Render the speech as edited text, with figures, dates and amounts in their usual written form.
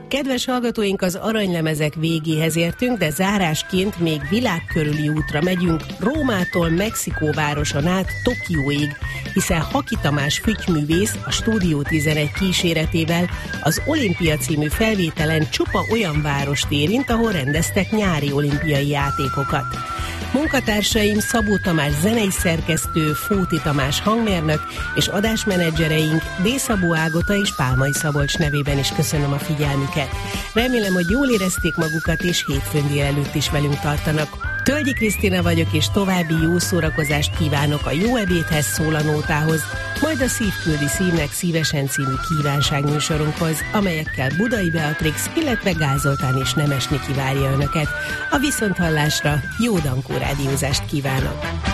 Kedves hallgatóink, az aranylemezek végéhez értünk, de zárásként még világkörüli útra megyünk, Rómától Mexikó városon át Tokióig, hiszen Haki Tamás füttyművész a Stúdió 11 kíséretével az Olimpia című felvételen csupa olyan várost érint, ahol rendeztek nyári olimpiai játékokat. Munkatársaim Szabó Tamás zenei szerkesztő, Fóti Tamás hangmérnök és adásmenedzsereink D. Szabó Ágota és Pálmai Szabolcs nevében is köszönöm a figyelmüket. Remélem, hogy jól érezték magukat és hétfőn délelőtt is velünk tartanak. Tölgyi Krisztina vagyok, és további jó szórakozást kívánok a Jó ebédhez szól a nótához, majd a Szívküldi Szívnek szívesen című kívánságműsorunkhoz, amelyekkel Budai Beatrix, illetve Gál Zoltán és Nemes Niki várja Önöket. A viszonthallásra jó Dankó rádiózást kívánok!